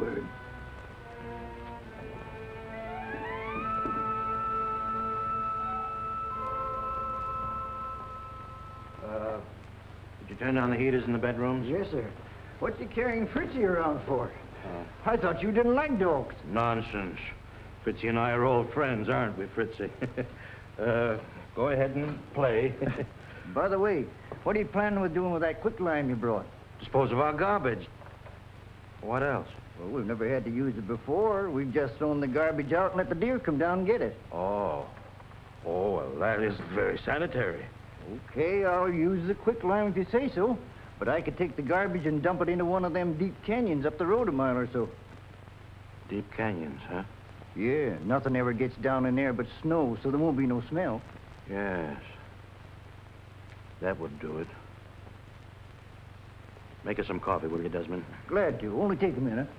word. Did you turn down the heaters in the bedrooms? Yes, sir. What's you carrying Fritzy around for? I thought you didn't like dogs. Nonsense. Fritzy and I are old friends, aren't we, Fritzy? Go ahead and play. By the way, what are you planning on doing with that quicklime you brought? Dispose of our garbage. What else? Well, we've never had to use it before. We've just thrown the garbage out and let the deer come down and get it. Oh. Oh, well, that is very sanitary. Okay, I'll use the quicklime if you say so. But I could take the garbage and dump it into one of them deep canyons up the road a mile or so. Deep canyons, huh? Yeah, nothing ever gets down in there but snow, so there won't be no smell. Yes. That would do it. Make us some coffee, will you, Desmond? Glad to. Only take a minute.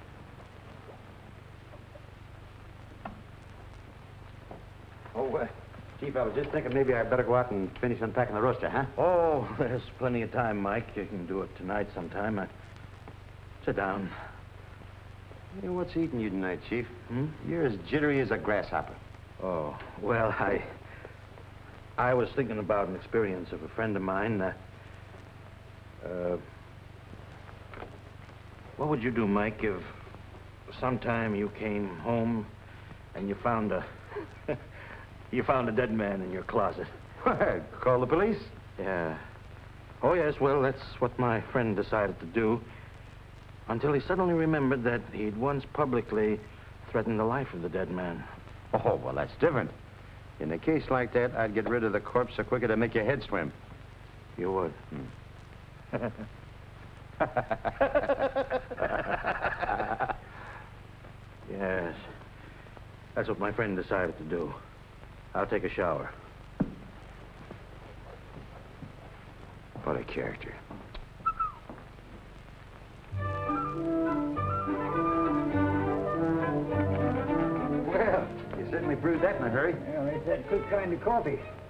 Oh, Chief, I was just thinking maybe I'd better go out and finish unpacking the roaster, huh? Oh, there's plenty of time, Mike. You can do it tonight sometime. Sit down. Hey, what's eating you tonight, Chief? You're as jittery as a grasshopper. Oh, well, I was thinking about an experience of a friend of mine. What would you do, Mike, if sometime you came home and you found a dead man in your closet? Call the police? Yeah. Oh, yes, well, that's what my friend decided to do until he suddenly remembered that he'd once publicly threatened the life of the dead man. Oh, well, that's different. In a case like that, I'd get rid of the corpse so quicker to make your head swim. You would? Yes. That's what my friend decided to do. I'll take a shower. What a character. Well, you certainly proved that in a hurry. Yeah, it's that quick kind of coffee.